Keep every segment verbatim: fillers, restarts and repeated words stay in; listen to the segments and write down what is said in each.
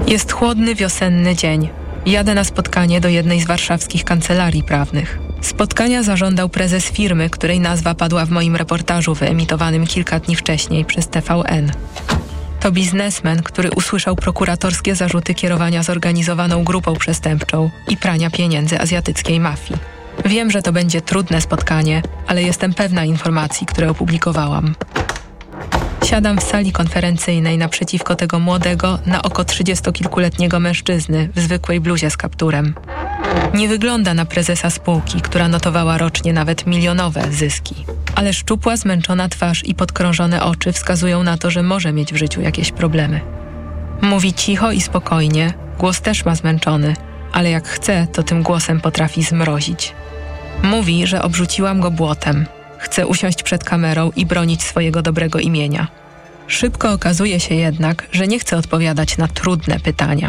Jest chłodny, wiosenny dzień. Jadę na spotkanie do jednej z warszawskich kancelarii prawnych. Spotkania zażądał prezes firmy, której nazwa padła w moim reportażu wyemitowanym kilka dni wcześniej przez T V N. To biznesmen, który usłyszał prokuratorskie zarzuty kierowania zorganizowaną grupą przestępczą i prania pieniędzy azjatyckiej mafii. Wiem, że to będzie trudne spotkanie, ale jestem pewna informacji, które opublikowałam. Siadam w sali konferencyjnej naprzeciwko tego młodego, na oko trzydziestokilkuletniego mężczyzny w zwykłej bluzie z kapturem. Nie wygląda na prezesa spółki, która notowała rocznie nawet milionowe zyski. Ale szczupła, zmęczona twarz i podkrążone oczy wskazują na to, że może mieć w życiu jakieś problemy. Mówi cicho i spokojnie, głos też ma zmęczony, ale jak chce, to tym głosem potrafi zmrozić. Mówi, że obrzuciłam go błotem. Chce usiąść przed kamerą i bronić swojego dobrego imienia. Szybko okazuje się jednak, że nie chce odpowiadać na trudne pytania.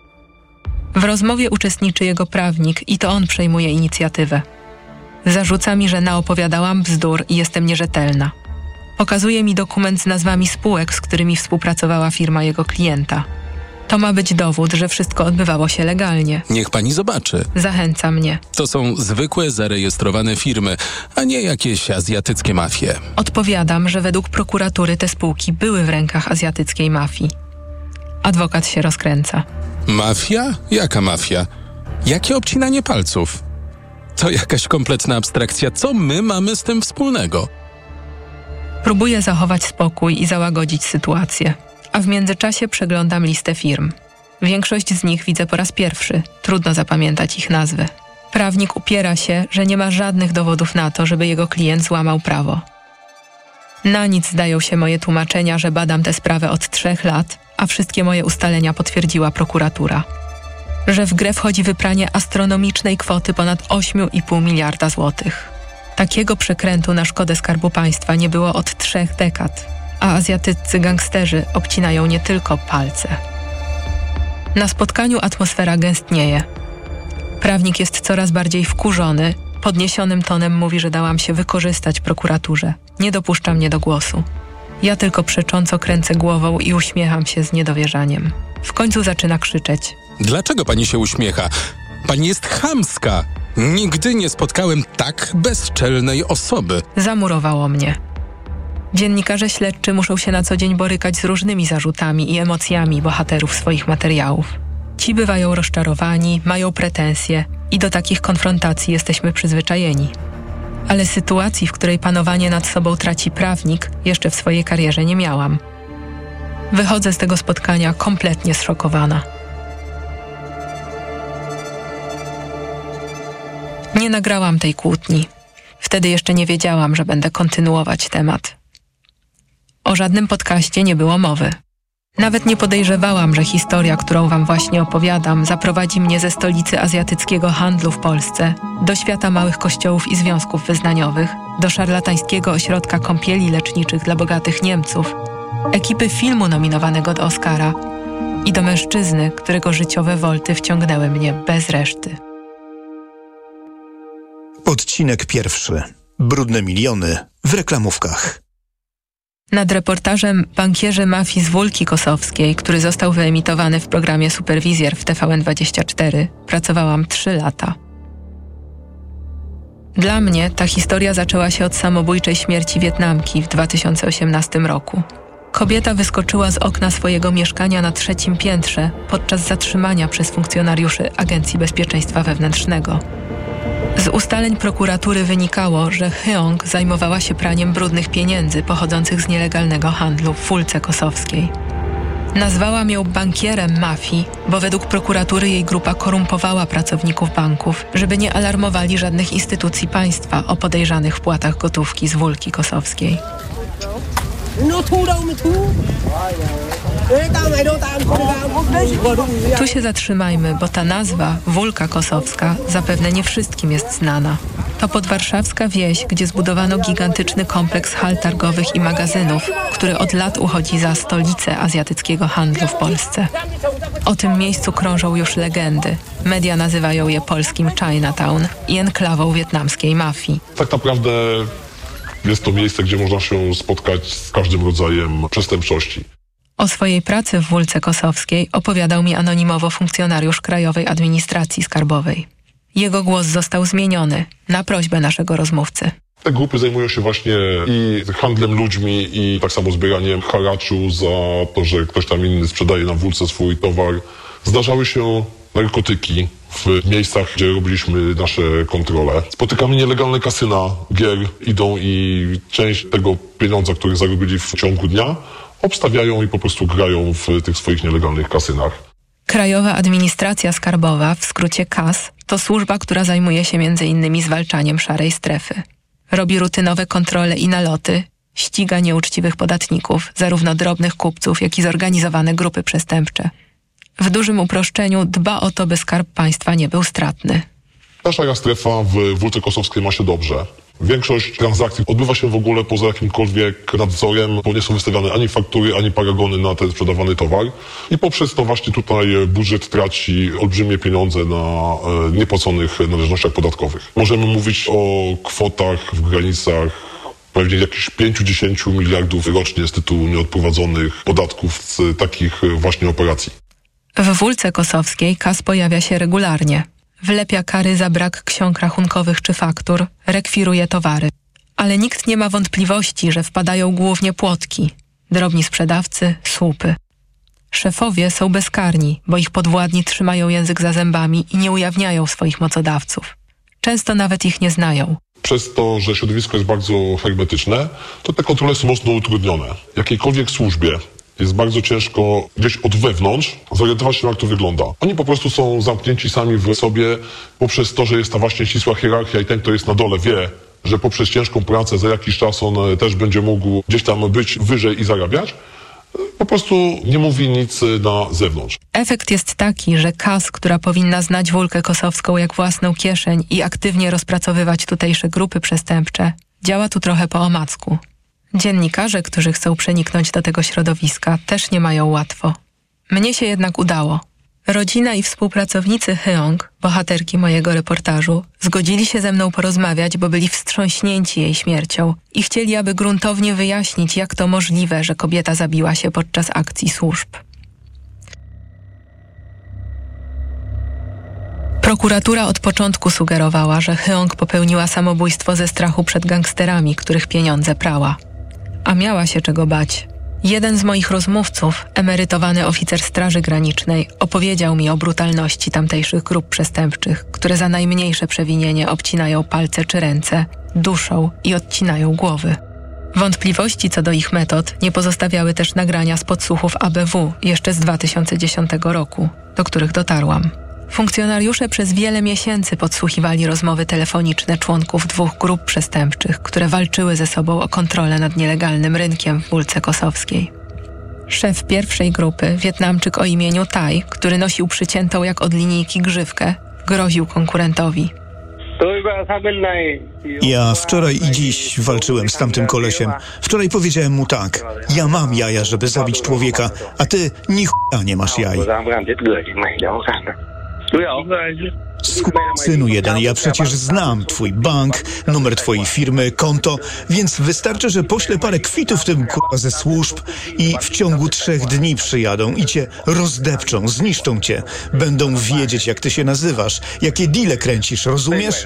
W rozmowie uczestniczy jego prawnik i to on przejmuje inicjatywę. Zarzuca mi, że naopowiadałam bzdur i jestem nierzetelna. Pokazuje mi dokument z nazwami spółek, z którymi współpracowała firma jego klienta. To ma być dowód, że wszystko odbywało się legalnie. Niech pani zobaczy. Zachęca mnie. To są zwykłe, zarejestrowane firmy, a nie jakieś azjatyckie mafie. Odpowiadam, że według prokuratury te spółki były w rękach azjatyckiej mafii. Adwokat się rozkręca. Mafia? Jaka mafia? Jakie obcinanie palców? To jakaś kompletna abstrakcja. Co my mamy z tym wspólnego? Próbuję zachować spokój i załagodzić sytuację. A w międzyczasie przeglądam listę firm. Większość z nich widzę po raz pierwszy. Trudno zapamiętać ich nazwy. Prawnik upiera się, że nie ma żadnych dowodów na to, żeby jego klient złamał prawo. Na nic zdają się moje tłumaczenia, że badam tę sprawę od trzech lat, a wszystkie moje ustalenia potwierdziła prokuratura. Że w grę wchodzi wypranie astronomicznej kwoty ponad osiem i pół miliarda złotych. Takiego przekrętu na szkodę Skarbu Państwa nie było od trzech dekad. A azjatyccy gangsterzy obcinają nie tylko palce. Na spotkaniu atmosfera gęstnieje. Prawnik jest coraz bardziej wkurzony, podniesionym tonem mówi, że dałam się wykorzystać prokuraturze. Nie dopuszcza mnie do głosu. Ja tylko przecząco kręcę głową i uśmiecham się z niedowierzaniem. W końcu zaczyna krzyczeć. Dlaczego pani się uśmiecha? Pani jest chamska. Nigdy nie spotkałem tak bezczelnej osoby. Zamurowało mnie. Dziennikarze śledczy muszą się na co dzień borykać z różnymi zarzutami i emocjami bohaterów swoich materiałów. Ci bywają rozczarowani, mają pretensje i do takich konfrontacji jesteśmy przyzwyczajeni. Ale sytuacji, w której panowanie nad sobą traci prawnik, jeszcze w swojej karierze nie miałam. Wychodzę z tego spotkania kompletnie zszokowana. Nie nagrałam tej kłótni. Wtedy jeszcze nie wiedziałam, że będę kontynuować temat. O żadnym podcaście nie było mowy. Nawet nie podejrzewałam, że historia, którą wam właśnie opowiadam, zaprowadzi mnie ze stolicy azjatyckiego handlu w Polsce do świata małych kościołów i związków wyznaniowych, do szarlatańskiego ośrodka kąpieli leczniczych dla bogatych Niemców, ekipy filmu nominowanego do Oscara i do mężczyzny, którego życiowe wolty wciągnęły mnie bez reszty. Odcinek pierwszy. Brudne miliony w reklamówkach. Nad reportażem Bankierzy mafii z Wólki Kosowskiej, który został wyemitowany w programie Superwizjer w T V N dwadzieścia cztery, pracowałam trzy lata. Dla mnie ta historia zaczęła się od samobójczej śmierci Wietnamki w dwa tysiące osiemnastym roku. Kobieta wyskoczyła z okna swojego mieszkania na trzecim piętrze podczas zatrzymania przez funkcjonariuszy Agencji Bezpieczeństwa Wewnętrznego. Z ustaleń prokuratury wynikało, że Hyong zajmowała się praniem brudnych pieniędzy pochodzących z nielegalnego handlu w Wólce Kosowskiej. Nazwałam ją bankierem mafii, bo według prokuratury jej grupa korumpowała pracowników banków, żeby nie alarmowali żadnych instytucji państwa o podejrzanych wpłatach gotówki z Wólki Kosowskiej. Tu się zatrzymajmy, bo ta nazwa, Wólka Kosowska, zapewne nie wszystkim jest znana. To podwarszawska wieś, gdzie zbudowano gigantyczny kompleks hal targowych i magazynów, który od lat uchodzi za stolicę azjatyckiego handlu w Polsce. O tym miejscu krążą już legendy. Media nazywają je polskim Chinatown i enklawą wietnamskiej mafii. Tak naprawdę jest to miejsce, gdzie można się spotkać z każdym rodzajem przestępczości. O swojej pracy w Wólce Kosowskiej opowiadał mi anonimowo funkcjonariusz Krajowej Administracji Skarbowej. Jego głos został zmieniony na prośbę naszego rozmówcy. Te grupy zajmują się właśnie i handlem ludźmi, i tak samo zbieraniem haraczu za to, że ktoś tam inny sprzedaje na Wólce swój towar. Zdarzały się narkotyki w miejscach, gdzie robiliśmy nasze kontrole. Spotykamy nielegalne kasyna gier, idą i część tego pieniądza, który zarobili w ciągu dnia, obstawiają i po prostu grają w tych swoich nielegalnych kasynach. Krajowa Administracja Skarbowa, w skrócie K A S, to służba, która zajmuje się między innymi zwalczaniem szarej strefy. Robi rutynowe kontrole i naloty, ściga nieuczciwych podatników, zarówno drobnych kupców, jak i zorganizowane grupy przestępcze. W dużym uproszczeniu dba o to, by skarb państwa nie był stratny. Ta szara strefa w Wólce Kosowskiej ma się dobrze. Większość transakcji odbywa się w ogóle poza jakimkolwiek nadzorem, bo nie są wystawiane ani faktury, ani paragony na ten sprzedawany towar. I poprzez to właśnie tutaj budżet traci olbrzymie pieniądze na e, niepłaconych należnościach podatkowych. Możemy mówić o kwotach w granicach pewnie jakichś pięć do dziesięciu miliardów rocznie z tytułu nieodprowadzonych podatków z takich właśnie operacji. W Wólce Kosowskiej K A S pojawia się regularnie. Wlepia kary za brak ksiąg rachunkowych czy faktur, rekwiruje towary. Ale nikt nie ma wątpliwości, że wpadają głównie płotki, drobni sprzedawcy, słupy. Szefowie są bezkarni, bo ich podwładni trzymają język za zębami i nie ujawniają swoich mocodawców. Często nawet ich nie znają. Przez to, że środowisko jest bardzo hermetyczne, to te kontrole są mocno utrudnione. Jakiejkolwiek służbie jest bardzo ciężko gdzieś od wewnątrz zorientować się, jak to wygląda. Oni po prostu są zamknięci sami w sobie poprzez to, że jest ta właśnie ścisła hierarchia i ten, kto jest na dole, wie, że poprzez ciężką pracę za jakiś czas on też będzie mógł gdzieś tam być wyżej i zarabiać. Po prostu nie mówi nic na zewnątrz. Efekt jest taki, że K A S, która powinna znać Wólkę Kosowską jak własną kieszeń i aktywnie rozpracowywać tutejsze grupy przestępcze, działa tu trochę po omacku. Dziennikarze, którzy chcą przeniknąć do tego środowiska, też nie mają łatwo. Mnie się jednak udało. Rodzina i współpracownicy Hyong, bohaterki mojego reportażu, zgodzili się ze mną porozmawiać, bo byli wstrząśnięci jej śmiercią i chcieli, aby gruntownie wyjaśnić, jak to możliwe, że kobieta zabiła się podczas akcji służb. Prokuratura od początku sugerowała, że Hyong popełniła samobójstwo ze strachu przed gangsterami, których pieniądze prała. A miała się czego bać. Jeden z moich rozmówców, emerytowany oficer Straży Granicznej, opowiedział mi o brutalności tamtejszych grup przestępczych, które za najmniejsze przewinienie obcinają palce czy ręce, duszą i odcinają głowy. Wątpliwości co do ich metod nie pozostawiały też nagrania z podsłuchów A B W jeszcze z dwa tysiące dziesiątego roku, do których dotarłam. Funkcjonariusze przez wiele miesięcy podsłuchiwali rozmowy telefoniczne członków dwóch grup przestępczych, które walczyły ze sobą o kontrolę nad nielegalnym rynkiem w Wólce Kosowskiej. Szef pierwszej grupy, Wietnamczyk o imieniu Tai, który nosił przyciętą jak od linijki grzywkę, groził konkurentowi. Ja wczoraj i dziś walczyłem z tamtym kolesiem. Wczoraj powiedziałem mu tak: ja mam jaja, żeby zabić człowieka, a ty ni chuja nie masz jaj. Synu jeden, ja przecież znam twój bank, numer twojej firmy, konto, więc wystarczy, że poślę parę kwitów tym kurwa ze służb i w ciągu trzech dni przyjadą i cię rozdepczą, zniszczą cię. Będą wiedzieć, jak ty się nazywasz, jakie deale kręcisz, rozumiesz?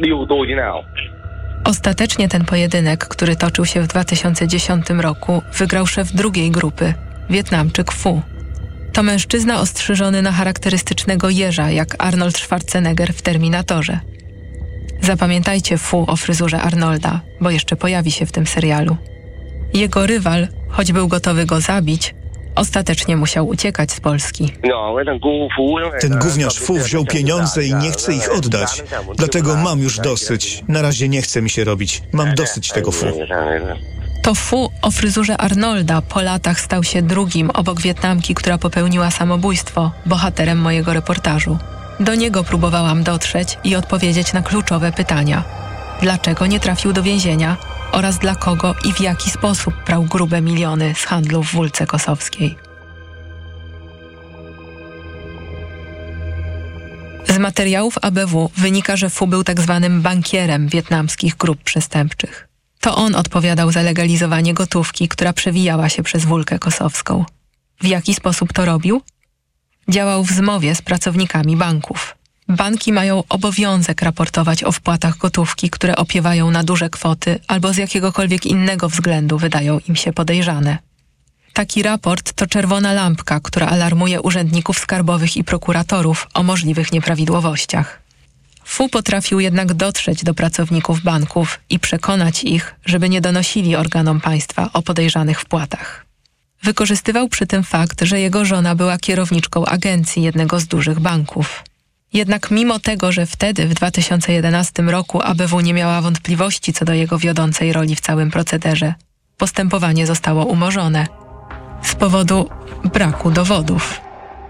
Ostatecznie ten pojedynek, który toczył się w dwa tysiące dziesiątym roku, wygrał szef drugiej grupy, Wietnamczyk Fu. To mężczyzna ostrzyżony na charakterystycznego jeża, jak Arnold Schwarzenegger w Terminatorze. Zapamiętajcie Fu o fryzurze Arnolda, bo jeszcze pojawi się w tym serialu. Jego rywal, choć był gotowy go zabić, ostatecznie musiał uciekać z Polski. Ten gówniarz Fu wziął pieniądze i nie chce ich oddać. Dlatego mam już dosyć. Na razie nie chce mi się robić. Mam dosyć tego Fu. To Fu o fryzurze Arnolda po latach stał się drugim obok Wietnamki, która popełniła samobójstwo, bohaterem mojego reportażu. Do niego próbowałam dotrzeć i odpowiedzieć na kluczowe pytania. Dlaczego nie trafił do więzienia oraz dla kogo i w jaki sposób prał grube miliony z handlu w Wólce Kosowskiej. Z materiałów A B W wynika, że Fu był tak zwanym bankierem wietnamskich grup przestępczych. To on odpowiadał za legalizowanie gotówki, która przewijała się przez Wólkę Kosowską. W jaki sposób to robił? Działał w zmowie z pracownikami banków. Banki mają obowiązek raportować o wpłatach gotówki, które opiewają na duże kwoty albo z jakiegokolwiek innego względu wydają im się podejrzane. Taki raport to czerwona lampka, która alarmuje urzędników skarbowych i prokuratorów o możliwych nieprawidłowościach. Fu potrafił jednak dotrzeć do pracowników banków i przekonać ich, żeby nie donosili organom państwa o podejrzanych wpłatach. Wykorzystywał przy tym fakt, że jego żona była kierowniczką agencji jednego z dużych banków. Jednak mimo tego, że wtedy, w dwa tysiące jedenastym roku, A B W nie miała wątpliwości co do jego wiodącej roli w całym procederze, postępowanie zostało umorzone z powodu braku dowodów.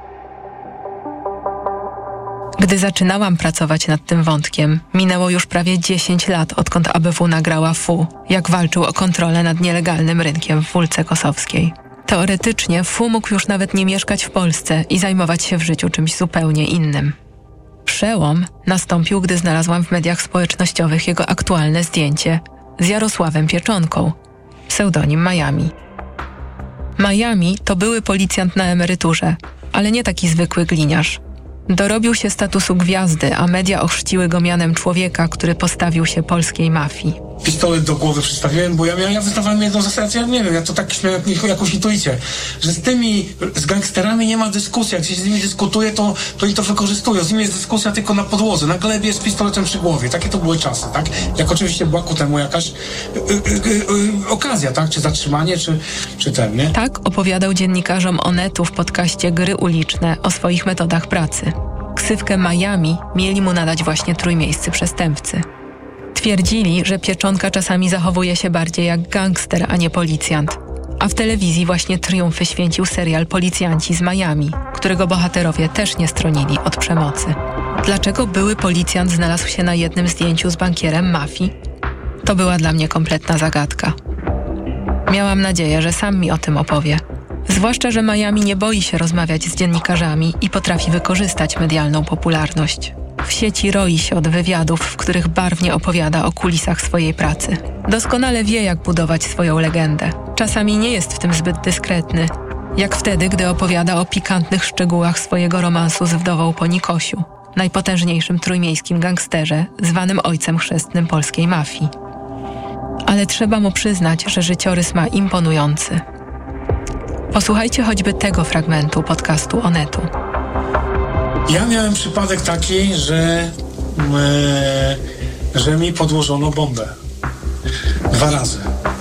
Gdy zaczynałam pracować nad tym wątkiem, minęło już prawie dziesięć lat, odkąd A B W nagrała Fu, jak walczył o kontrolę nad nielegalnym rynkiem w Wólce Kosowskiej. Teoretycznie Fu mógł już nawet nie mieszkać w Polsce i zajmować się w życiu czymś zupełnie innym. Przełom nastąpił, gdy znalazłam w mediach społecznościowych jego aktualne zdjęcie z Jarosławem Pieczonką, pseudonim Miami. Miami to były policjant na emeryturze, ale nie taki zwykły gliniarz. Dorobił się statusu gwiazdy, a media ochrzciły go mianem człowieka, który postawił się polskiej mafii. Pistolet do głowy przystawiłem, bo ja, miałem, ja wyznawałem jedną zasadę, ja nie wiem, ja to tak miałem jakąś intuicję, że z tymi, z gangsterami nie ma dyskusji, jak się z nimi dyskutuje, to, to oni to wykorzystują, z nimi jest dyskusja tylko na podłodze, na glebie z pistoletem przy głowie, takie to były czasy, tak? Jak oczywiście była ku temu jakaś y, y, y, y, okazja, tak? Czy zatrzymanie, czy, czy ten, nie? Tak opowiadał dziennikarzom Onetu w podcaście Gry Uliczne o swoich metodach pracy. Ksywkę Miami mieli mu nadać właśnie trójmiejscy przestępcy. Twierdzili, że Pieczonka czasami zachowuje się bardziej jak gangster, a nie policjant. A w telewizji właśnie triumfy święcił serial Policjanci z Miami, którego bohaterowie też nie stronili od przemocy. Dlaczego były policjant znalazł się na jednym zdjęciu z bankierem mafii? To była dla mnie kompletna zagadka. Miałam nadzieję, że sam mi o tym opowie. Zwłaszcza, że Miami nie boi się rozmawiać z dziennikarzami i potrafi wykorzystać medialną popularność. W sieci roi się od wywiadów, w których barwnie opowiada o kulisach swojej pracy. Doskonale wie, jak budować swoją legendę. Czasami nie jest w tym zbyt dyskretny, jak wtedy, gdy opowiada o pikantnych szczegółach swojego romansu z wdową po Nikosiu, najpotężniejszym trójmiejskim gangsterze, zwanym ojcem chrzestnym polskiej mafii. Ale trzeba mu przyznać, że życiorys ma imponujący. Posłuchajcie choćby tego fragmentu podcastu Onetu. Ja miałem przypadek taki, że, e, że mi podłożono bombę. Dwa razy.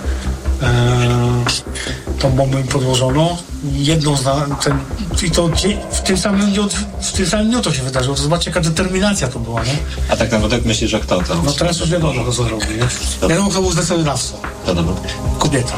E, tą bombę mi podłożono. Jedną zna, ten, i to w tym samym dniu, w tym samym dniu to się wydarzyło. To zobaczcie, jaka determinacja to była, nie? A tak naprawdę myślisz, że kto to? No teraz już wiadomo, kto to zrobił, nie? Wiadomo, kto był zleceniodawcą. To dobra. Kobieta.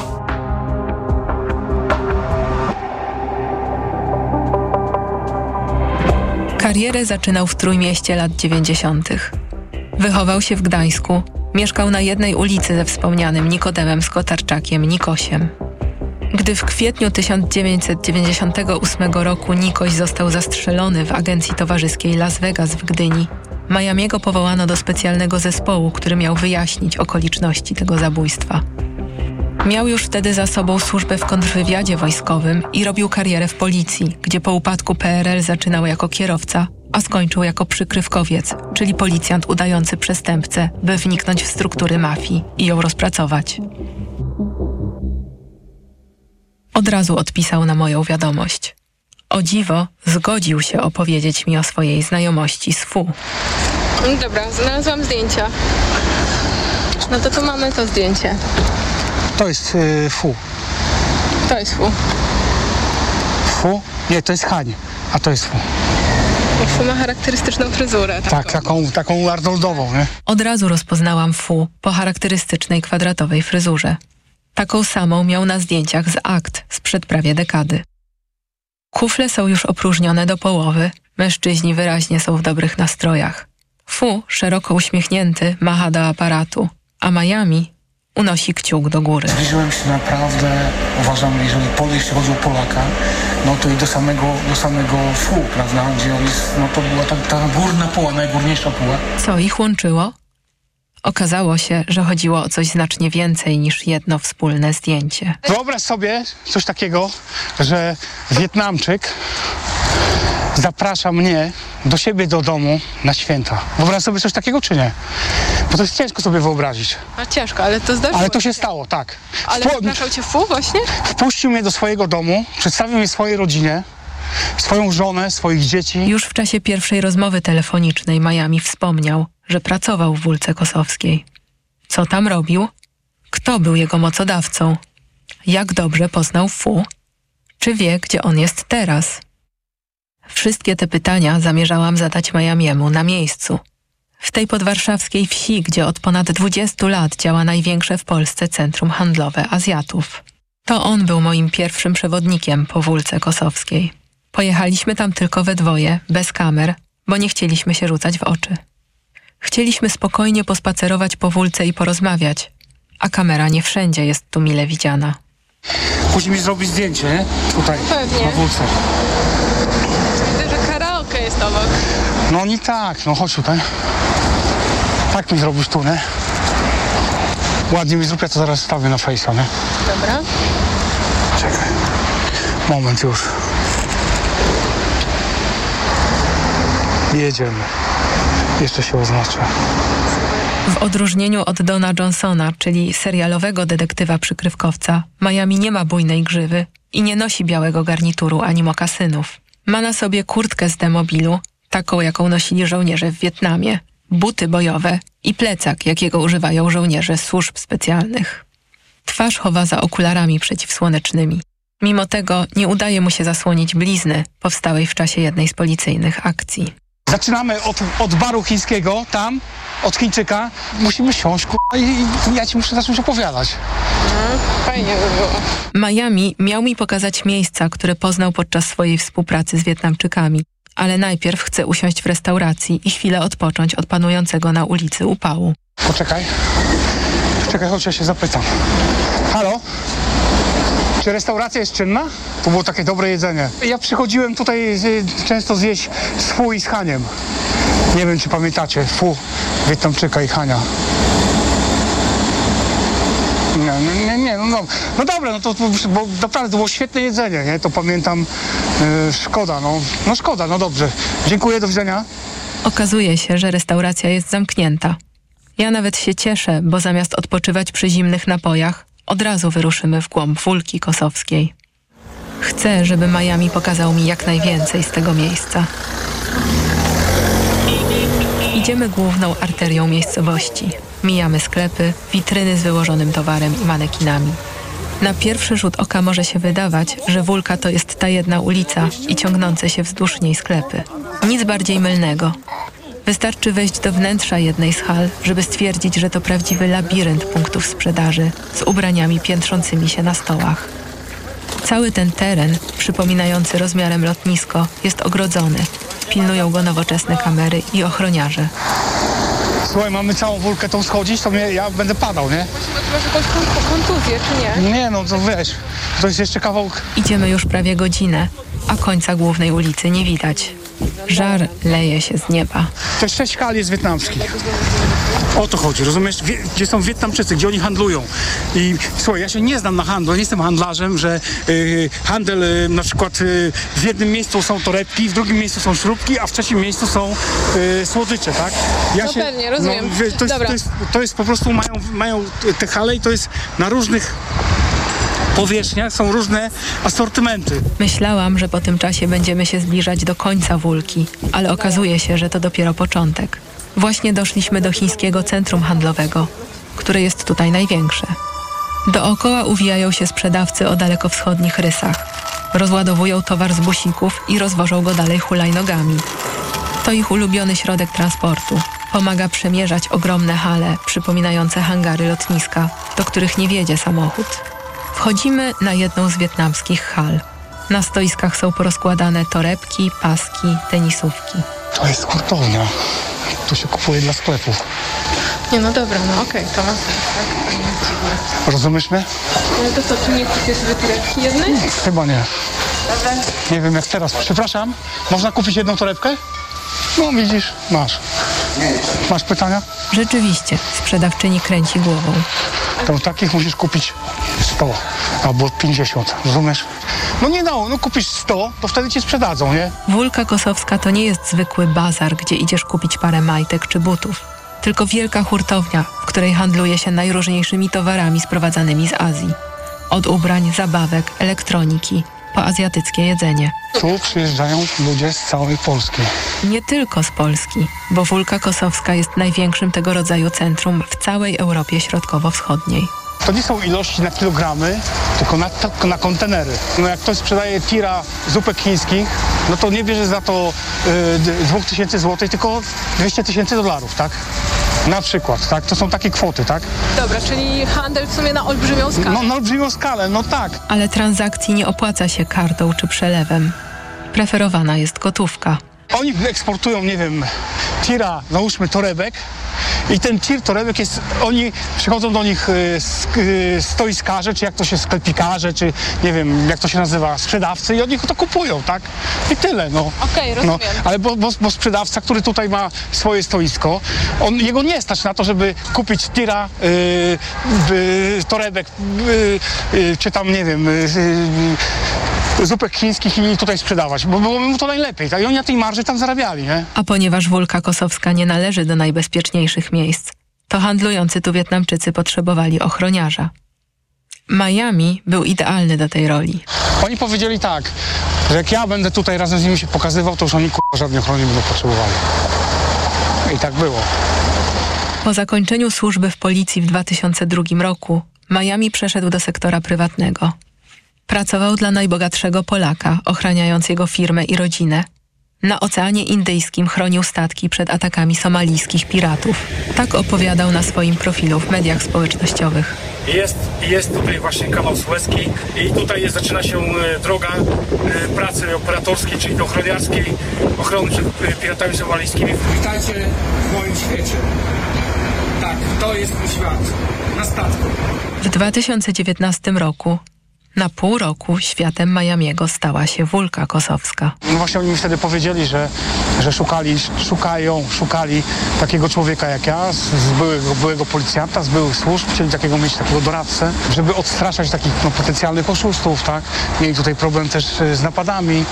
Karierę zaczynał w Trójmieście lat dziewięćdziesiątych. Wychował się w Gdańsku, mieszkał na jednej ulicy ze wspomnianym Nikodemem Skotarczakiem Nikosiem. Gdy w kwietniu tysiąc dziewięćset dziewięćdziesiątego ósmego roku Nikoś został zastrzelony w agencji towarzyskiej Las Vegas w Gdyni, Miamiego powołano do specjalnego zespołu, który miał wyjaśnić okoliczności tego zabójstwa. Miał już wtedy za sobą służbę w kontrwywiadzie wojskowym i robił karierę w policji, gdzie po upadku P R L zaczynał jako kierowca, a skończył jako przykrywkowiec, czyli policjant udający przestępcę, by wniknąć w struktury mafii i ją rozpracować. Od razu odpisał na moją wiadomość. O dziwo, zgodził się opowiedzieć mi o swojej znajomości z Fu. Dobra, znalazłam zdjęcia. No to tu mamy to zdjęcie. To jest y, Fu. To jest Fu. Fu? Nie, to jest Hań, a to jest Fu. Fu ma charakterystyczną fryzurę. Taką. Tak, taką, taką Arnoldową, nie? Od razu rozpoznałam Fu po charakterystycznej kwadratowej fryzurze. Taką samą miał na zdjęciach z akt sprzed prawie dekady. Kufle są już opróżnione do połowy, mężczyźni wyraźnie są w dobrych nastrojach. Fu, szeroko uśmiechnięty, macha do aparatu, a Miami unosi kciuk do góry. Zbliżyłem się naprawdę, uważam, jeżeli podejść chodzi o Polaka, no to i do samego, do samego Fu, prawda, gdzie on jest, no to była ta, ta górna puła, najgórniejsza puła. Co ich łączyło? Okazało się, że chodziło o coś znacznie więcej niż jedno wspólne zdjęcie. Wyobraź sobie coś takiego, że Wietnamczyk zaprasza mnie do siebie do domu na święta. Wyobraź sobie coś takiego, czy nie? Bo to jest ciężko sobie wyobrazić. A ciężko, ale to zdarzyło Ale to się się. stało, tak. Ale Wpo- zapraszał cię Fu właśnie? Wpuścił mnie do swojego domu, przedstawił mnie swojej rodzinie, swoją żonę, swoich dzieci. Już w czasie pierwszej rozmowy telefonicznej Miami wspomniał, że pracował w Wólce Kosowskiej. Co tam robił? Kto był jego mocodawcą? Jak dobrze poznał Fu? Czy wie, gdzie on jest teraz? Wszystkie te pytania zamierzałam zadać Miamiemu na miejscu. W tej podwarszawskiej wsi, gdzie od ponad dwudziestu lat działa największe w Polsce centrum handlowe Azjatów. To on był moim pierwszym przewodnikiem po Wólce Kosowskiej. Pojechaliśmy tam tylko we dwoje, bez kamer, bo nie chcieliśmy się rzucać w oczy. Chcieliśmy spokojnie pospacerować po Wólce i porozmawiać, a kamera nie wszędzie jest tu mile widziana. Musimy zrobić zdjęcie, nie? Tutaj, Pewnie. na Wólce. Widzę, że karaoke jest obok. No nie tak, no chodź tutaj. Tak mi zrobisz tu, nie? Ładnie mi zrób, ja to zaraz wstawię na Face'a, nie? Dobra. Czekaj. Moment już. Jedziemy. Jeszcze się oznaczę. W odróżnieniu od Dona Johnsona, czyli serialowego detektywa przykrywkowca, Miami nie ma bujnej grzywy i nie nosi białego garnituru ani mokasynów. Ma na sobie kurtkę z demobilu, taką jaką nosili żołnierze w Wietnamie, buty bojowe i plecak, jakiego używają żołnierze służb specjalnych. Twarz chowa za okularami przeciwsłonecznymi. Mimo tego nie udaje mu się zasłonić blizny powstałej w czasie jednej z policyjnych akcji. Zaczynamy od, od baru chińskiego, tam, od Chińczyka. Musimy siąść, k***a, i, i ja ci muszę zacząć opowiadać. No, fajnie by było. Miami miał mi pokazać miejsca, które poznał podczas swojej współpracy z Wietnamczykami, ale najpierw chce usiąść w restauracji i chwilę odpocząć od panującego na ulicy upału. Poczekaj. Czekaj, chodź, ja się zapytam. Halo? Czy restauracja jest czynna? To było takie dobre jedzenie. Ja przychodziłem tutaj y, często zjeść z Fu i z Haniem. Nie wiem, czy pamiętacie. Fu, Wietnamczyka i Hania. Nie, nie, nie, no, no, no dobra, no to, bo naprawdę to było świetne jedzenie, nie? To pamiętam. Y, szkoda, no, no szkoda, no dobrze. Dziękuję, do widzenia. Okazuje się, że restauracja jest zamknięta. Ja nawet się cieszę, bo zamiast odpoczywać przy zimnych napojach, od razu wyruszymy w głąb Wólki Kosowskiej. Chcę, żeby Miami pokazał mi jak najwięcej z tego miejsca. Idziemy główną arterią miejscowości. Mijamy sklepy, witryny z wyłożonym towarem i manekinami. Na pierwszy rzut oka może się wydawać, że Wólka to jest ta jedna ulica i ciągnące się wzdłuż niej sklepy. Nic bardziej mylnego. Wystarczy wejść do wnętrza jednej z hal, żeby stwierdzić, że to prawdziwy labirynt punktów sprzedaży z ubraniami piętrzącymi się na stołach. Cały ten teren, przypominający rozmiarem lotnisko, jest ogrodzony. Pilnują go nowoczesne kamery i ochroniarze. Słuchaj, mamy całą Wólkę tą schodzić, to mnie, ja będę padał, nie? Ty masz jakąś kon- kontuzję, czy nie? Nie, no to wiesz, to jest jeszcze kawał... Idziemy już prawie godzinę, a końca głównej ulicy nie widać. Żar leje się z nieba. To jest sześć hal jest wietnamskich. O to chodzi, rozumiesz? Wie, gdzie są Wietnamczycy, gdzie oni handlują. I słuchaj, ja się nie znam na handlu, ja nie jestem handlarzem, że y, handel y, na przykład y, w jednym miejscu są torebki, w drugim miejscu są śrubki, a w trzecim miejscu są y, słodycze, tak? Ja No pewnie, rozumiem. wiesz, to, jest, Dobra. to, jest, to jest po prostu, mają, mają te hale i to jest na różnych powierzchniach, są różne asortymenty. Myślałam, że po tym czasie będziemy się zbliżać do końca Wólki, ale okazuje się, że to dopiero początek. Właśnie doszliśmy do chińskiego centrum handlowego, które jest tutaj największe. Dookoła uwijają się sprzedawcy o dalekowschodnich rysach. Rozładowują towar z busików i rozwożą go dalej hulajnogami. To ich ulubiony środek transportu. Pomaga przemierzać ogromne hale, przypominające hangary lotniska, do których nie wiedzie samochód. Wchodzimy na jedną z wietnamskich hal. Na stoiskach są porozkładane torebki, paski, tenisówki. To jest hurtownia. Tu się kupuje dla sklepów. Nie, no dobra, no okej, to ma sens, tak? To nie jest dziwne. Rozumiesz mnie? No to co, czy nie kupię sobie torebki jednej? Chyba nie. Dobra. Nie wiem jak teraz. Przepraszam, można kupić jedną torebkę? No widzisz, masz. Masz pytania? Rzeczywiście, sprzedawczyni kręci głową. To takich musisz kupić sto albo pięćdziesiąt, rozumiesz? No nie no, no kupisz sto, to wtedy ci sprzedadzą, nie? Wólka Kosowska to nie jest zwykły bazar, gdzie idziesz kupić parę majtek czy butów, tylko wielka hurtownia, w której handluje się najróżniejszymi towarami sprowadzanymi z Azji. Od ubrań, zabawek, elektroniki, po azjatyckie jedzenie. Tu przyjeżdżają ludzie z całej Polski. Nie tylko z Polski, bo Wólka Kosowska jest największym tego rodzaju centrum w całej Europie Środkowo-Wschodniej. To nie są ilości na kilogramy, tylko na, tylko na kontenery. No jak ktoś sprzedaje tira zupek chińskich, no to nie bierze za to y, dwóch tysięcy złotych, tylko dwieście tysięcy dolarów, tak? Na przykład, tak? To są takie kwoty, tak? Dobra, czyli handel w sumie na olbrzymią skalę. No na olbrzymią skalę, no tak. Ale transakcji nie opłaca się kartą czy przelewem. Preferowana jest gotówka. Oni eksportują, nie wiem, tira, załóżmy torebek, i ten tir torebek jest, oni przychodzą do nich y, y, stoiskarze, czy jak to się sklepikarze, czy nie wiem, jak to się nazywa, sprzedawcy i od nich to kupują, tak? I tyle, no. Okej, rozumiem. No, ale bo, bo, bo sprzedawca, który tutaj ma swoje stoisko, on, jego nie stać na to, żeby kupić tira y, y, torebek, y, y, czy tam, nie wiem, y, y, zupek chińskich i tutaj sprzedawać, bo byłoby mu to najlepiej, tak? I oni na tej marży tam zarabiali, nie? A ponieważ Wólka Kosowska nie należy do najbezpieczniejszych miejsc, to handlujący tu Wietnamczycy potrzebowali ochroniarza. Miami był idealny do tej roli. Oni powiedzieli tak, że jak ja będę tutaj razem z nimi się pokazywał, to już oni k***a żadnej ochrony nie będą potrzebowali. I tak było. Po zakończeniu służby w policji w dwa tysiące drugim roku Miami przeszedł do sektora prywatnego. Pracował dla najbogatszego Polaka, ochraniając jego firmę i rodzinę. Na Oceanie Indyjskim chronił statki przed atakami somalijskich piratów. Tak opowiadał na swoim profilu w mediach społecznościowych. Jest, jest tutaj właśnie kanał Suezki i tutaj jest, zaczyna się e, droga e, pracy operatorskiej, czyli ochroniarskiej, ochrony przed e, piratami somalijskimi. Witajcie w moim świecie. Tak, to jest mój świat. Na statku. W dwa tysiące dziewiętnastym roku na pół roku światem Miamiego stała się Wólka Kosowska. No właśnie oni mi wtedy powiedzieli, że, że szukali, szukają, szukali takiego człowieka jak ja, z, z byłego, byłego policjanta, z byłych służb, chcieli takiego mieć, takiego doradcę, żeby odstraszać takich no, potencjalnych oszustów, tak? Mieli tutaj problem też z napadami. Yy,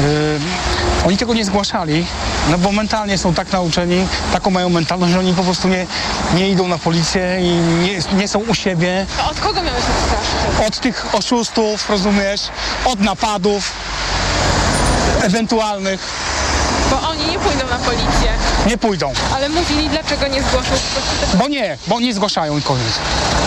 oni tego nie zgłaszali, no bo mentalnie są tak nauczeni, taką mają mentalność, że oni po prostu nie, nie idą na policję i nie, nie są u siebie. A od kogo miałeś odstraszyć? Od tych oszustów, rozumiesz? Od napadów ewentualnych. Bo oni nie pójdą na policję. Nie pójdą. Ale mówili, dlaczego nie zgłoszą po prostu tego... Bo nie, bo nie zgłaszają i koniec.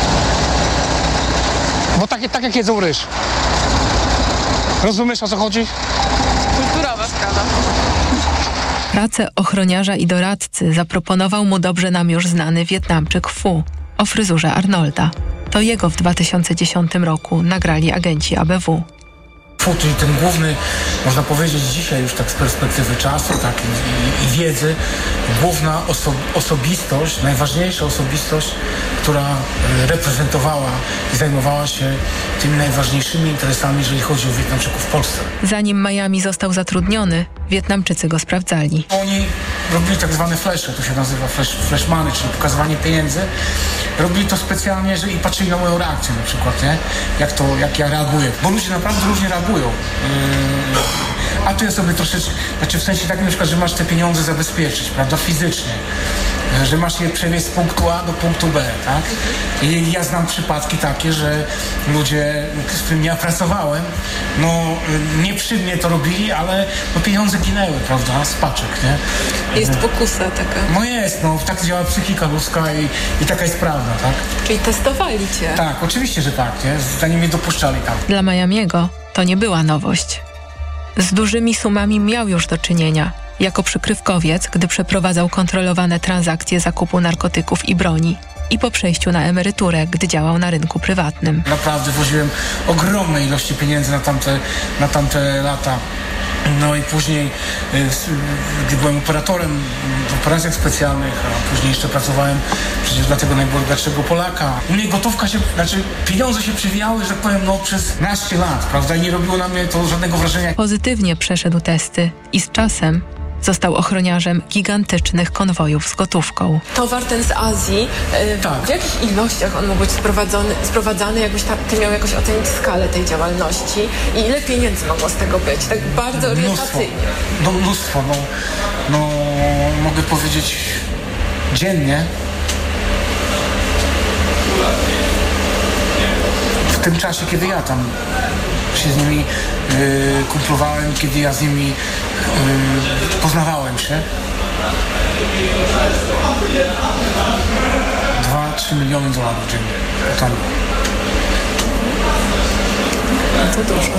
Bo tak, tak jak jedzą ryż. Rozumiesz, o co chodzi? Kulturowa sprawa. Pracę ochroniarza i doradcy zaproponował mu dobrze nam już znany Wietnamczyk Phu o fryzurze Arnolda. To jego w dwa tysiące dziesiątym roku nagrali agenci A B W. Phu, czyli ten główny, można powiedzieć dzisiaj już tak z perspektywy czasu, tak i, i, i wiedzy, główna oso, osobistość, najważniejsza osobistość, która e, reprezentowała i zajmowała się tymi najważniejszymi interesami, jeżeli chodzi o Wietnamczyków w Polsce. Zanim Miami został zatrudniony, Wietnamczycy go sprawdzali. Oni robili tak zwane flesze, to się nazywa flash, flashmany, czyli pokazywanie pieniędzy. Robili to specjalnie, że i patrzyli na moją reakcję na przykład, nie? Jak to, jak ja reaguję. Bo ludzie naprawdę różnie reagują. Yy, a tu ja sobie troszeczkę, znaczy w sensie takim na przykład, że masz te pieniądze zabezpieczyć, prawda, fizycznie. Że masz je przewieźć z punktu A do punktu B, tak? I ja znam przypadki takie, że ludzie, z którymi ja pracowałem, no nie przy mnie to robili, ale no, pieniądze ginęły, prawda, z paczek, nie? Jest pokusa taka. No jest, no tak działa psychika ludzka i, i taka jest prawda, tak? Czyli testowali cię. Tak, oczywiście, że tak, nie? Zanim mnie dopuszczali tam. Dla Miamiego to nie była nowość. Z dużymi sumami miał już do czynienia. Jako przykrywkowiec, gdy przeprowadzał kontrolowane transakcje zakupu narkotyków i broni i po przejściu na emeryturę, gdy działał na rynku prywatnym. Naprawdę woziłem ogromne ilości pieniędzy na tamte, na tamte lata. No i później, gdy byłem operatorem w operacjach specjalnych, a później jeszcze pracowałem przecież dla tego najbogatszego Polaka. U mnie gotówka się, znaczy pieniądze się przewijały, że tak powiem, no przez naście lat, prawda? I nie robiło na mnie to żadnego wrażenia. Pozytywnie przeszedł testy i z czasem Został ochroniarzem gigantycznych konwojów z gotówką. Towar ten z Azji, yy, Tak. w jakich ilościach on mógł być sprowadzony, sprowadzany, jakbyś ta, ty miał jakoś ocenić skalę tej działalności i ile pieniędzy mogło z tego być? Tak bardzo Mnóstwo. orientacyjnie. No mnóstwo, no, no mogę powiedzieć dziennie. W tym czasie, kiedy ja tam się z nimi yy, kumplowałem, kiedy ja z nimi yy, poznawałem się. Dwa, trzy miliony dolarów dziennie. Totalnie. To dużo.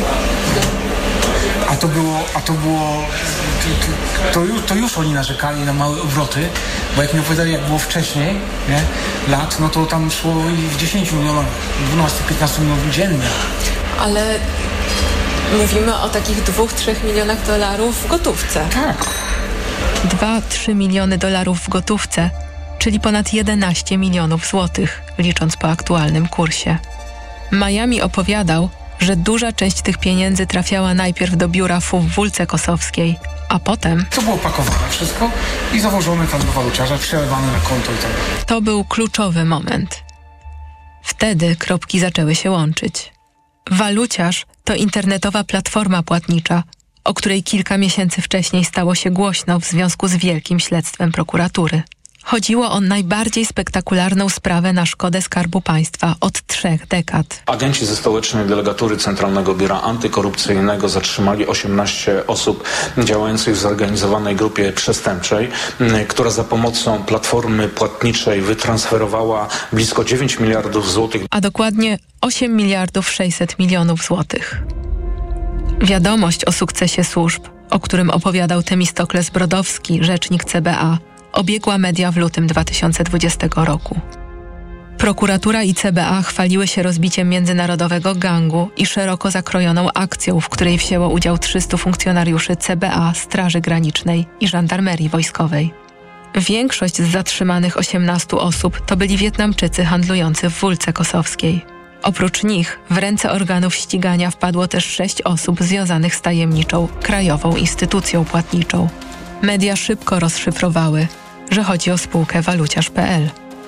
A to było, a to było, to, to, już, to już oni narzekali na małe obroty, bo jak mi opowiadali, jak było wcześniej, nie, lat, no to tam szło i w dziesięciu milionach, dwunastu piętnastu milionów dziennie. Ale mówimy o takich dwóch, trzech milionach dolarów w gotówce. Tak. dwa trzy miliony dolarów w gotówce, czyli ponad jedenaście milionów złotych, licząc po aktualnym kursie. Miami opowiadał, że duża część tych pieniędzy trafiała najpierw do biura F U w Wólce Kosowskiej, a potem... To było pakowane wszystko i zawożone tam do waluciarza, przelewane na konto i tak dalej. To był kluczowy moment. Wtedy kropki zaczęły się łączyć. Waluciarz to internetowa platforma płatnicza, o której kilka miesięcy wcześniej stało się głośno w związku z wielkim śledztwem prokuratury. Chodziło o najbardziej spektakularną sprawę na szkodę Skarbu Państwa od trzech dekad. Agenci ze stołecznej delegatury Centralnego Biura Antykorupcyjnego zatrzymali osiemnaście osób działających w zorganizowanej grupie przestępczej, która za pomocą platformy płatniczej wytransferowała blisko dziewięć miliardów złotych. A dokładnie osiem miliardów sześćset milionów złotych. Wiadomość o sukcesie służb, o którym opowiadał Temistokles Brodowski, rzecznik C B A, obiegła media w lutym dwa tysiące dwudziestego roku. Prokuratura i C B A chwaliły się rozbiciem międzynarodowego gangu i szeroko zakrojoną akcją, w której wzięło udział trzystu funkcjonariuszy C B A, Straży Granicznej i Żandarmerii Wojskowej. Większość z zatrzymanych osiemnastu osób to byli Wietnamczycy handlujący w Wólce Kosowskiej. Oprócz nich w ręce organów ścigania wpadło też sześć osób związanych z tajemniczą krajową instytucją płatniczą. Media szybko rozszyfrowały, że chodzi o spółkę waluciarz kropka pe el.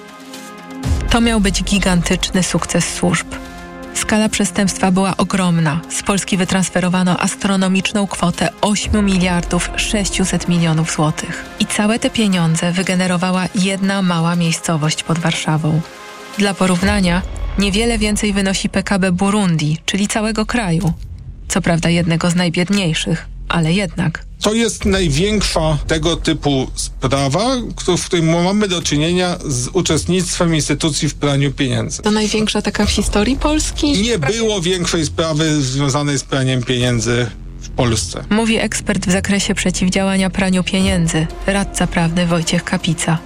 To miał być gigantyczny sukces służb. Skala przestępstwa była ogromna. Z Polski wytransferowano astronomiczną kwotę osiem miliardów sześćset milionów złotych. I całe te pieniądze wygenerowała jedna mała miejscowość pod Warszawą. Dla porównania, niewiele więcej wynosi P K B Burundi, czyli całego kraju. Co prawda jednego z najbiedniejszych, ale jednak. To jest największa tego typu sprawa, w której mamy do czynienia z uczestnictwem instytucji w praniu pieniędzy. To największa taka w historii Polski? Nie było większej sprawy związanej z praniem pieniędzy w Polsce. Mówi ekspert w zakresie przeciwdziałania praniu pieniędzy, radca prawny Wojciech Kapica.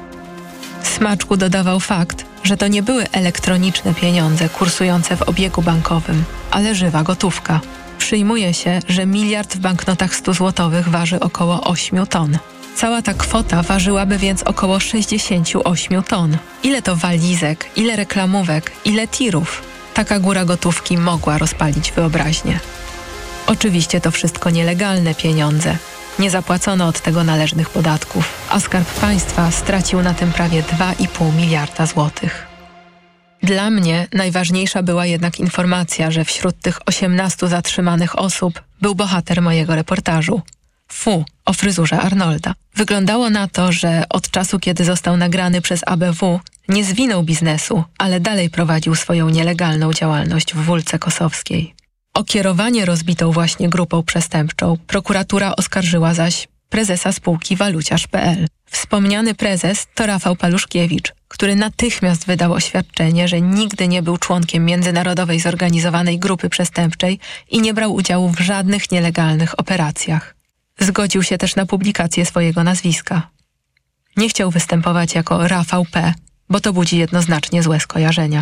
Smaczku dodawał fakt, że to nie były elektroniczne pieniądze kursujące w obiegu bankowym, ale żywa gotówka. Przyjmuje się, że miliard w banknotach stuzłotowych waży około ośmiu ton. Cała ta kwota ważyłaby więc około sześćdziesiąt osiem ton. Ile to walizek, ile reklamówek, ile tirów? Taka góra gotówki mogła rozpalić wyobraźnię. Oczywiście to wszystko nielegalne pieniądze. Nie zapłacono od tego należnych podatków, a Skarb Państwa stracił na tym prawie dwa i pół miliarda złotych. Dla mnie najważniejsza była jednak informacja, że wśród tych osiemnastu zatrzymanych osób był bohater mojego reportażu. Fu, o fryzurze Arnolda. Wyglądało na to, że od czasu, kiedy został nagrany przez A B W, nie zwinął biznesu, ale dalej prowadził swoją nielegalną działalność w Wólce Kosowskiej. O kierowanie rozbitą właśnie grupą przestępczą prokuratura oskarżyła zaś prezesa spółki waluciarz kropka pe el. Wspomniany prezes to Rafał Paluszkiewicz, który natychmiast wydał oświadczenie, że nigdy nie był członkiem międzynarodowej zorganizowanej grupy przestępczej i nie brał udziału w żadnych nielegalnych operacjach. Zgodził się też na publikację swojego nazwiska. Nie chciał występować jako Rafał P., bo to budzi jednoznacznie złe skojarzenia.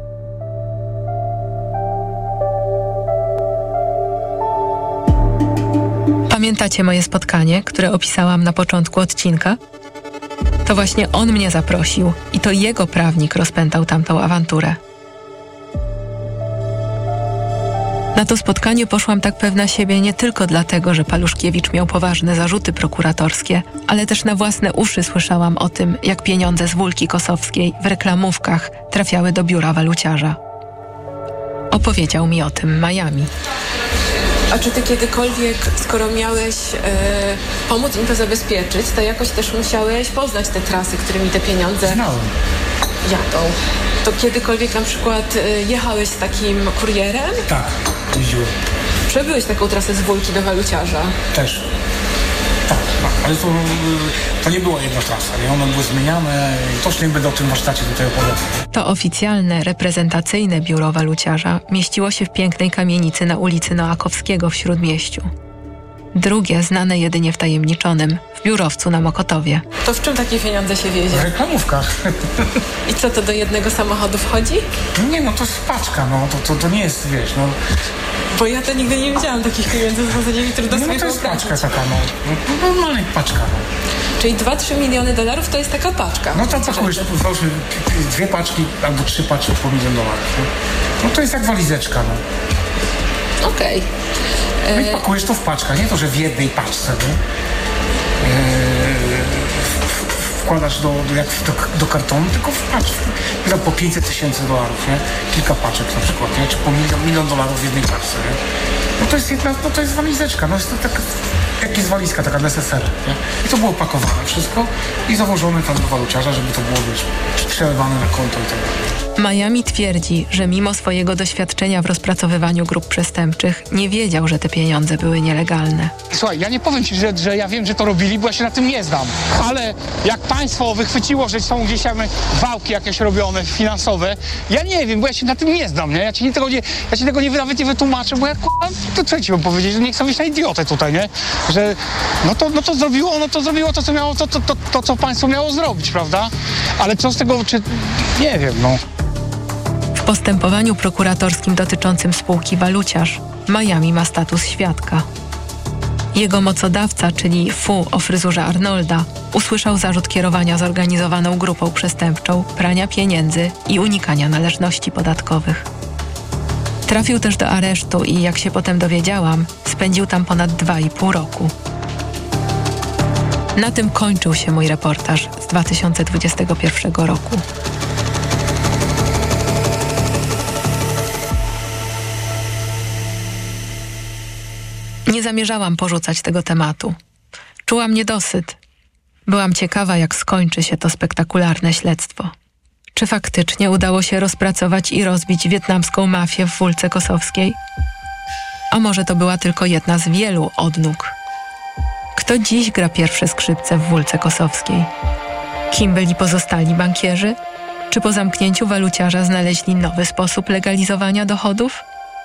Pamiętacie moje spotkanie, które opisałam na początku odcinka? To właśnie on mnie zaprosił i to jego prawnik rozpętał tamtą awanturę. Na to spotkanie poszłam tak pewna siebie nie tylko dlatego, że Paluszkiewicz miał poważne zarzuty prokuratorskie, ale też na własne uszy słyszałam o tym, jak pieniądze z Wólki Kosowskiej w reklamówkach trafiały do biura waluciarza. Opowiedział mi o tym Miami. A czy ty kiedykolwiek, skoro miałeś e, pomóc im to zabezpieczyć, to jakoś też musiałeś poznać te trasy, którymi te pieniądze Znałem. jadą? To kiedykolwiek na przykład e, jechałeś z takim kurierem? Tak, jeździłem. Przebyłeś taką trasę z Wólki do waluciarza? Też. Tak, tak. Ale to, to nie była jedna trasa, nie? One były zmieniane i też nie będę o tym warsztacie tutaj opowiadał. To oficjalne, reprezentacyjne biuro waluciarza mieściło się w pięknej kamienicy na ulicy Noakowskiego w Śródmieściu. Drugie, znane jedynie wtajemniczonym, w biurowcu na Mokotowie. To w czym takie pieniądze się wiezie? W reklamówkach. I co, to do jednego samochodu wchodzi? Nie, no to jest paczka, no. To, to, to nie jest, wiesz, no. Bo ja to nigdy nie widziałam takich pieniędzy, w zasadzie mi trudno No sobie to jest wyobrazić. paczka taka, no. no normalna paczka, no. Czyli dwa trzy miliony dolarów to jest taka paczka. No to pakujesz, załóżmy, dwie paczki albo trzy paczki po milion dolarów, no. No to jest jak walizeczka, no. Okej. Okay. No i pakujesz to w paczkach, nie to, że w jednej paczce, nie? Eee, wkładasz do, do, jak do, do kartonu, tylko w paczce. Tam po pięćset tysięcy dolarów, nie? Kilka paczek na przykład, nie? Czy po milion, milion dolarów w jednej paczce, nie? No to jest jedna, no to jest walizeczka, no jest to taka, jak jest walizka taka neseser, nie? I to było pakowane wszystko i założone tam do waluciarza, żeby to było, wiesz, przelewane na konto i tak dalej. Miami twierdzi, że mimo swojego doświadczenia w rozpracowywaniu grup przestępczych nie wiedział, że te pieniądze były nielegalne. Słuchaj, ja nie powiem ci, że, że ja wiem, że to robili, bo ja się na tym nie znam. Ale jak państwo wychwyciło, że są gdzieś tam wałki jakieś robione, finansowe, ja nie wiem, bo ja się na tym nie znam, nie? Ja ci nie tego nie, ja ci tego nie, nawet nie wytłumaczę, bo ja k***a, to co ci mam powiedzieć, że nie chcę być na idiotę tutaj, nie? Że no to, no to zrobiło, no to zrobiło to, co miało, to, to, to, to, co państwo miało zrobić, prawda? Ale co z tego, czy... nie wiem, no. W postępowaniu prokuratorskim dotyczącym spółki Waluciarz Miami ma status świadka. Jego mocodawca, czyli Fu o fryzurze Arnolda, usłyszał zarzut kierowania zorganizowaną grupą przestępczą, prania pieniędzy i unikania należności podatkowych. Trafił też do aresztu i, jak się potem dowiedziałam, spędził tam ponad dwa i pół roku. Na tym kończył się mój reportaż z dwa tysiące dwudziestego pierwszego roku. Nie zamierzałam porzucać tego tematu. Czułam niedosyt. Byłam ciekawa, jak skończy się to spektakularne śledztwo. Czy faktycznie udało się rozpracować i rozbić wietnamską mafię w Wólce Kosowskiej? A może to była tylko jedna z wielu odnóg? Kto dziś gra pierwsze skrzypce w Wólce Kosowskiej? Kim byli pozostali bankierzy? Czy po zamknięciu waluciarza znaleźli nowy sposób legalizowania dochodów?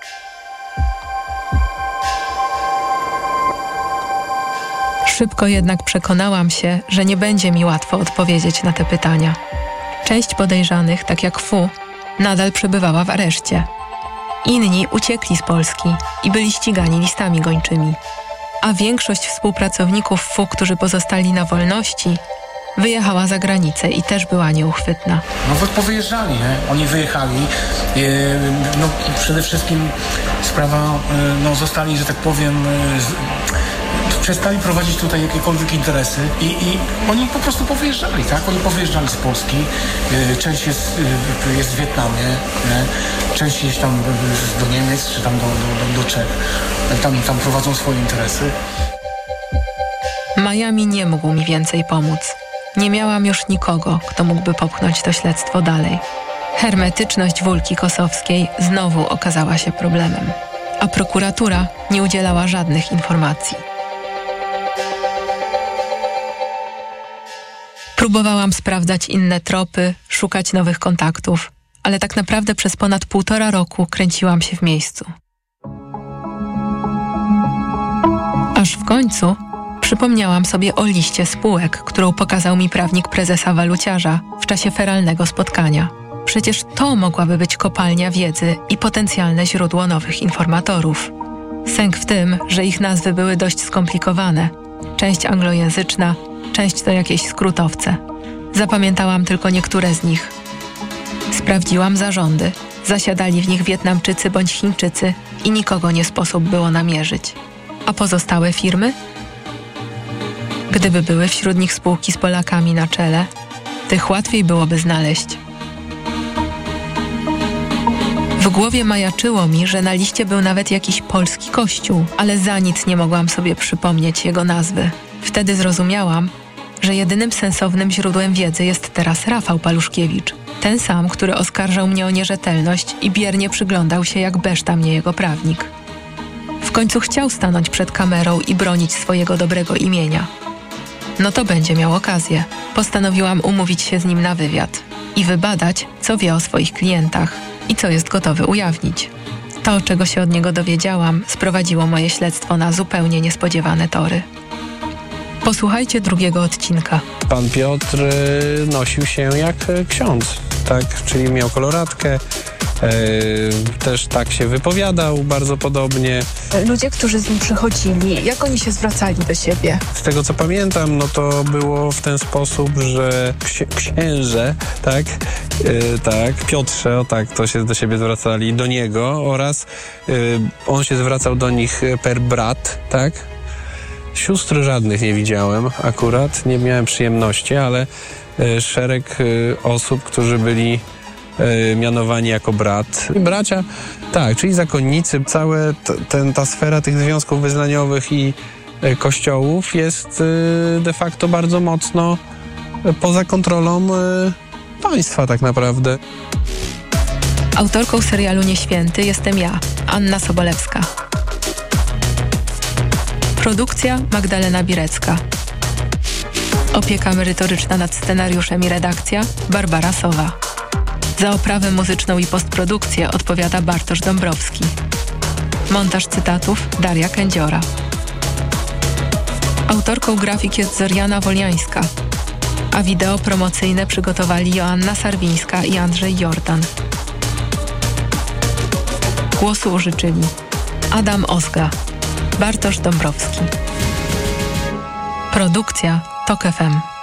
Szybko jednak przekonałam się, że nie będzie mi łatwo odpowiedzieć na te pytania. Część podejrzanych, tak jak Fu, nadal przebywała w areszcie. Inni uciekli z Polski i byli ścigani listami gończymi. A większość współpracowników Fu, którzy pozostali na wolności, wyjechała za granicę i też była nieuchwytna. No powyjeżdżali, nie? Oni wyjechali. E, no przede wszystkim sprawa, e, no zostali, że tak powiem, e, z, przestali prowadzić tutaj jakiekolwiek interesy i, i oni po prostu powyjeżdżali, tak? Oni powyjeżdżali z Polski, e, część jest, e, jest w Wietnamie, nie? Część jest tam do Niemiec, czy tam do, do, do Czech. Tam, tam prowadzą swoje interesy. Miami nie mógł mi więcej pomóc. Nie miałam już nikogo, kto mógłby popchnąć to śledztwo dalej. Hermetyczność Wólki Kosowskiej znowu okazała się problemem, a prokuratura nie udzielała żadnych informacji. Próbowałam sprawdzać inne tropy, szukać nowych kontaktów, ale tak naprawdę przez ponad półtora roku kręciłam się w miejscu. Aż w końcu przypomniałam sobie o liście spółek, którą pokazał mi prawnik prezesa waluciarza w czasie feralnego spotkania. Przecież to mogłaby być kopalnia wiedzy i potencjalne źródło nowych informatorów. Sęk w tym, że ich nazwy były dość skomplikowane. Część anglojęzyczna, część to jakieś skrótowce. Zapamiętałam tylko niektóre z nich. Sprawdziłam zarządy. Zasiadali w nich Wietnamczycy bądź Chińczycy i nikogo nie sposób było namierzyć. A pozostałe firmy? Gdyby były wśród nich spółki z Polakami na czele, tych łatwiej byłoby znaleźć. W głowie majaczyło mi, że na liście był nawet jakiś polski kościół, ale za nic nie mogłam sobie przypomnieć jego nazwy. Wtedy zrozumiałam, że jedynym sensownym źródłem wiedzy jest teraz Rafał Paluszkiewicz. Ten sam, który oskarżał mnie o nierzetelność i biernie przyglądał się, jak beszta mnie jego prawnik. W końcu chciał stanąć przed kamerą i bronić swojego dobrego imienia. No to będzie miał okazję. Postanowiłam umówić się z nim na wywiad i wybadać, co wie o swoich klientach i co jest gotowy ujawnić. To, czego się od niego dowiedziałam, sprowadziło moje śledztwo na zupełnie niespodziewane tory. Posłuchajcie drugiego odcinka. Pan Piotr y, nosił się jak y, ksiądz, tak? Czyli miał koloratkę, y, też tak się wypowiadał bardzo podobnie. Ludzie, którzy z nim przychodzili, jak oni się zwracali do siebie? Z tego co pamiętam, no to było w ten sposób, że ksi- księże, tak, y, tak, Piotrze, o tak, to się do siebie zwracali, do niego oraz y, on się zwracał do nich per brat, tak? Sióstr żadnych nie widziałem akurat, nie miałem przyjemności, ale y, szereg y, osób, którzy byli y, mianowani jako brat. Bracia, tak, czyli zakonnicy. Całe t, ten, ta sfera tych związków wyznaniowych i y, kościołów jest y, de facto bardzo mocno y, poza kontrolą y, państwa tak naprawdę. Autorką serialu Nieświęty jestem ja, Anna Sobolewska. Produkcja Magdalena Birecka. Opieka merytoryczna nad scenariuszem i redakcja Barbara Sowa. Za oprawę muzyczną i postprodukcję odpowiada Bartosz Dąbrowski. Montaż cytatów Daria Kędziora. Autorką grafik jest Zoriana Woliańska, a wideo promocyjne przygotowali Joanna Sarwińska i Andrzej Jordan. Głosu użyczyli Adam Ozga, Bartosz Dąbrowski. Produkcja Tok F M.